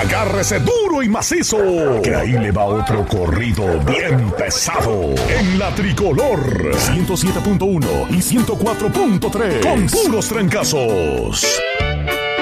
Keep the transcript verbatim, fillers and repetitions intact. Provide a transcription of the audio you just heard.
Agárrese duro y macizo, que ahí le va otro corrido bien pesado. En la Tricolor ciento siete punto uno y ciento cuatro punto tres, con puros trancazos.